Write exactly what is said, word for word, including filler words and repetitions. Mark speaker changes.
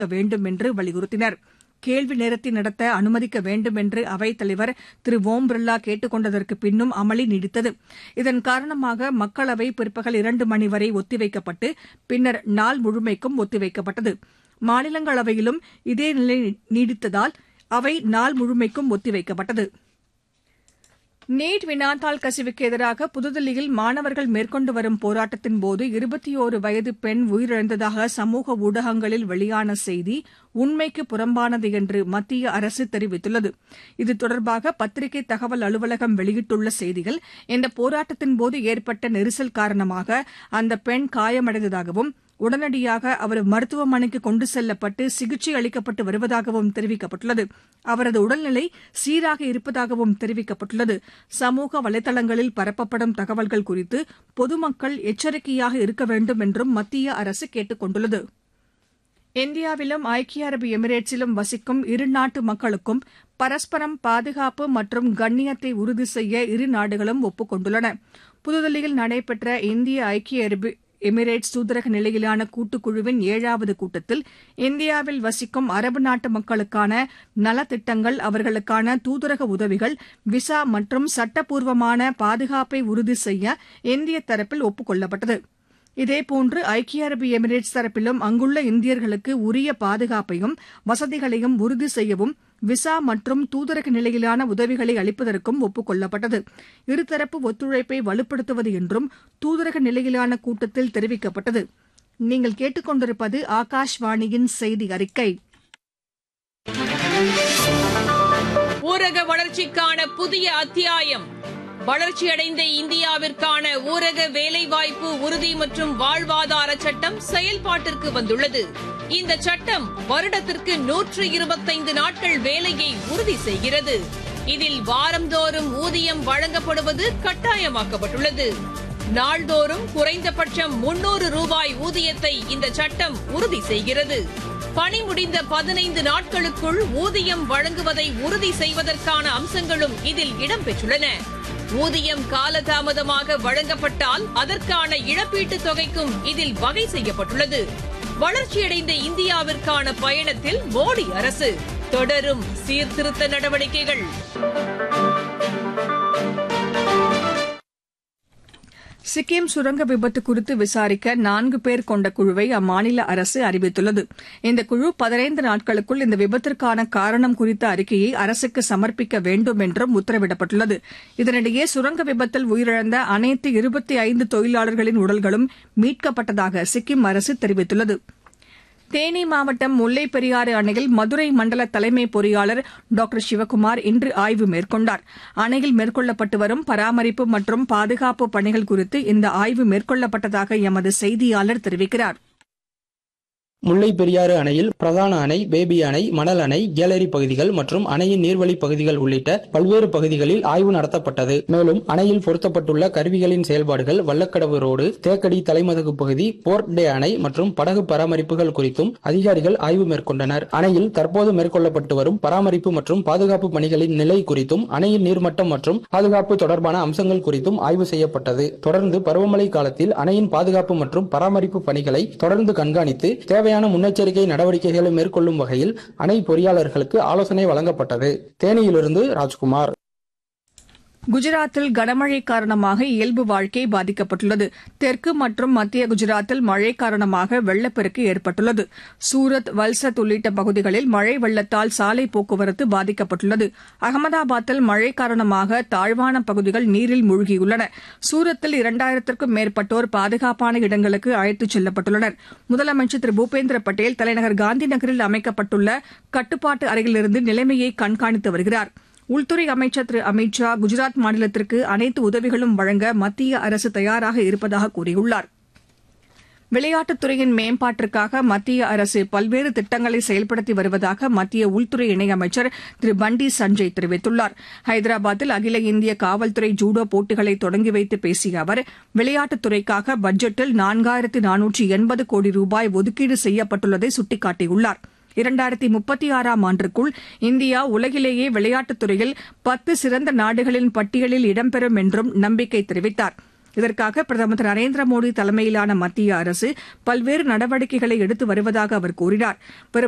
Speaker 1: வேண்டும் என்று வலியுறுத்தினர். கேள்வி நேரத்தை நடத்த அனுமதிக்க வேண்டும் என்று அவைத் தலைவர் திரு ஓம் பிர்லா கேட்டுக் கொண்டதற்கு பின்னும் அமளி நீடித்தது. இதன் காரணமாக மக்களவை பிற்பகல் இரண்டு மணி வரை ஒத்திவைக்கப்பட்டு பின்னர் நாள் முழுமைக்கும் ஒத்திவைக்கப்பட்டது. மாநிலங்களவையிலும் இதே நிலை நீடித்ததால் அவை நாள் முழுமைக்கும் ஒத்திவைக்கப்பட்டது. நீட் வினாத்தாள் கசிவுக்கு எதிராக புதுதில்லியில் மாணவர்கள் மேற்கொண்டு வரும் போராட்டத்தின்போது இருபத்தொரு வயது பெண் உயிரிழந்ததாக சமூக ஊடகங்களில் வெளியான செய்தி உண்மைக்கு புறம்பானது என்று மத்திய அரசு தெரிவித்துள்ளது. இது தொடர்பாக பத்திரிகை தகவல் அலுவலகம் வெளியிட்டுள்ள செய்தியில் இந்த போராட்டத்தின்போது ஏற்பட்ட நெரிசல் காரணமாக அந்த பெண் காயமடைந்ததாகவும் உடனடியாக அவர் மருத்துவமனைக்கு கொண்டு செல்லப்பட்டு சிகிச்சை அளிக்கப்பட்டு வருவதாகவும் தெரிவிக்கப்பட்டுள்ளது. அவரது உடல்நிலை சீராக இருப்பதாகவும் தெரிவிக்கப்பட்டுள்ளது. சமூக வலைதளங்களில் பரப்பப்படும் தகவல்கள் குறித்து பொதுமக்கள் எச்சரிக்கையாக இருக்க வேண்டும் என்றும் மத்திய அரசு கேட்டுக் கொண்டுள்ளது. இந்தியாவிலும் ஐக்கிய அரபு எமிரேட்ஸிலும் வசிக்கும் இரு நாட்டு மக்களுக்கும் பரஸ்பரம் பாதுகாப்பு மற்றும் கண்ணியத்தை உறுதி செய்ய இரு நாடுகளும் ஒப்புக் கொண்டுள்ளன. புதுதில்லியில் நடைபெற்ற இந்திய ஐக்கிய அரபு எமிரேட்ஸ் தூதரக நிலையிலான கூட்டுக்குழுவின் ஏழாவது கூட்டத்தில் இந்தியாவில் வசிக்கும் அரபு நாட்டு மக்களுக்கான நலத்திட்டங்கள், அவர்களுக்கான தூதரக உதவிகள், விசா மற்றும் சட்டப்பூர்வமான பாதுகாப்பை உறுதி செய்ய இந்திய தரப்பில் ஒப்புக் கொள்ளப்பட்டது. இதேபோன்று ஐக்கிய அரபு எமிரேட்ஸ் தரப்பிலும் அங்குள்ள இந்தியர்களுக்கு உரிய பாதுகாப்பையும் வசதிகளையும் உறுதி செய்யவும் விசா மற்றும் தூதரக நிலையிலான உதவிகளை அளிப்பதற்கும் ஒப்புக் கொள்ளப்பட்டது. இருதரப்பு ஒத்துழைப்பை வலுப்படுத்துவது என்றும் தூதரக நிலையிலான கூட்டத்தில் தெரிவிக்கப்பட்டது. நீங்கள் கேட்டுக் கொண்டிருப்பது ஆகாஷ்வாணியின் செய்தி அறிக்கை.
Speaker 2: ஊரக வளர்ச்சிக்கான புதிய அத்தியாயம். வளர்ச்சியடைந்த இந்தியாவிற்கான ஊரக வேலைவாய்ப்பு உறுதி மற்றும் வாழ்வாதார சட்டம் செயல்பாட்டிற்கு வந்துள்ளது. இந்த சட்டம் வருடத்திற்கு நூற்று இருபத்தைந்து நாட்கள் வேலையை உறுதி செய்கிறது. இதில் வாரந்தோறும் ஊதியம் வழங்கப்படுவது கட்டாயமாக்கப்பட்டுள்ளது. நாள்தோறும் குறைந்தபட்சம் முன்னூறு ரூபாய் ஊதியத்தை இந்த சட்டம் உறுதி செய்கிறது. பணி முடிந்த பதினைந்து நாட்களுக்குள் ஊதியம் வழங்குவதை உறுதி செய்வதற்கான அம்சங்களும் இதில் இடம்பெற்றுள்ளன. ஊதியம் காலதாமதமாக வழங்கப்பட்டால் அதற்கான இழப்பீட்டுத் தொகைக்கும் இதில் வகை செய்யப்பட்டுள்ளது. வளர்ச்சியடைந்த இந்தியாவிற்கான பயணத்தில் மோடி அரசு தொடரும் சீர்திருத்த நடவடிக்கைகள்.
Speaker 1: சிக்கிம் சுரங்க விபத்து குறித்து விசாரிக்க நான்கு பேர் கொண்ட குழுவை அம்மாநில அரசு அறிவித்துள்ளது. இந்த குழு பதினைந்து நாட்களுக்குள் இந்த விபத்திற்கான காரணம் குறித்த அறிக்கையை அரசுக்கு சமர்ப்பிக்க வேண்டும் என்றும் உத்தரவிடப்பட்டுள்ளது. இதனிடையே சுரங்க விபத்தில் உயிரிழந்த அனைத்து இருபத்தி ஐந்து தொழிலாளர்களின் உடல்களும் மீட்கப்பட்டதாக சிக்கிம் அரசு தெரிவித்துள்ளது. தேனி மாவட்டம் முல்லைப் பெரியாறு அணையில் மதுரை மண்டல தலைமை பொறியாளர் டாக்டர் சிவக்குமார் இன்று ஆய்வு மேற்கொண்டார். அணையில் மேற்கொள்ளப்பட்டு வரும் பராமரிப்பு மற்றும் பாதுகாப்பு பணிகள் குறித்து இந்த ஆய்வு மேற்கொள்ளப்பட்டதாக எமது செய்தியாளர் தெரிவிக்கிறார்.
Speaker 3: முல்லைப் பெரியாறு அணையில் பிரதான அணை, பேபி அணை, மணல் அணை, கேலரி பகுதிகள் மற்றும் அணையின் நீர்வழி பகுதிகள் உள்ளிட்ட பல்வேறு பகுதிகளில் ஆய்வு நடத்தப்பட்டது. மேலும் அணையில் பொருத்தப்பட்டுள்ள கருவிகளின் செயல்பாடுகள், வல்லக்கடவு ரோடு, தேக்கடி தலைமதகு பகுதி, போர்ட் டே அணை மற்றும் படகு பராமரிப்புகள் குறித்தும் அதிகாரிகள் ஆய்வு மேற்கொண்டனர். அணையில் தற்போது மேற்கொள்ளப்பட்டு வரும் பராமரிப்பு மற்றும் பாதுகாப்பு பணிகளின் நிலை குறித்தும் அணையின் நீர்மட்டம் மற்றும் பாதுகாப்பு தொடர்பான அம்சங்கள் குறித்தும் ஆய்வு செய்யப்பட்டது. தொடர்ந்து பருவமழை காலத்தில் அணையின் பாதுகாப்பு மற்றும் பராமரிப்பு பணிகளை தொடர்ந்து கண்காணித்து தேவை முன்னெச்சரிக்கை நடவடிக்கைகளை மேற்கொள்ளும் வகையில் அணை பொறியாளர்களுக்கு ஆலோசனை வழங்கப்பட்டது. தேனியிலிருந்து ராஜ்குமார்.
Speaker 1: குஜராத்தில் கனமழை காரணமாக இயல்பு வாழ்க்கை பாதிக்கப்பட்டுள்ளது. தெற்கு மற்றும் மத்திய குஜராத்தில் மழை காரணமாக வெள்ளப்பெருக்கு ஏற்பட்டுள்ளது. சூரத், வல்சத் உள்ளிட்ட பகுதிகளில் மழை வெள்ளத்தால் சாலை போக்குவரத்து பாதிக்கப்பட்டுள்ளது. அகமதாபாத்தில் மழை காரணமாக தாழ்வான பகுதிகள் நீரில் மூழ்கியுள்ளன. சூரத்தில் இரண்டாயிரத்திற்கும் மேற்பட்டோர் பாதுகாப்பான இடங்களுக்கு அழைத்துச் செல்லப்பட்டுள்ளனர். முதலமைச்சர் திரு பூபேந்திர பட்டேல் தலைநகர் காந்தி நகரில் அமைக்கப்பட்டுள்ள கட்டுப்பாட்டு அறையிலிருந்து நிலைமையை கண்காணித்து வருகிறார். உள்துறை அமைச்சர் திரு அமித் ஷா குஜராத் மாநிலத்திற்கு அனைத்து உதவிகளும் வழங்க மத்திய அரசு தயாராக இருப்பதாக கூறியுள்ளார். விளையாட்டுத் துறையின் மேம்பாட்டிற்காக மத்திய அரசு பல்வேறு திட்டங்களை செயல்படுத்தி வருவதாக மத்திய உள்துறை இணையமைச்சர் திரு பண்டி சஞ்சய் தெரிவித்துள்ளார். ஹைதராபாத்தில் அகில இந்திய காவல்துறை ஜூடோ போட்டிகளை தொடங்கி வைத்து பேசிய அவர், விளையாட்டுத் துறைக்காக பட்ஜெட்டில் நான்காயிரத்து நானூற்று எண்பது கோடி ரூபாய் ஒதுக்கீடு செய்யப்பட்டுள்ளதை சுட்டிக்காட்டியுள்ளார். இரண்டாயிரத்தி முப்பத்தி ஆறாம் ஆண்டிற்குள் இந்தியா உலகிலேயே விளையாட்டுத் துறையில் பத்து சிறந்த நாடுகளின் பட்டியலில் இடம்பெறும் என்றும் நம்பிக்கை தெரிவித்தார். இதற்காக பிரதமர் திரு நரேந்திர மோடி தலைமையிலான மத்திய அரசு பல்வேறு நடவடிக்கைகளை எடுத்து வருவதாக அவர் கூறினார்.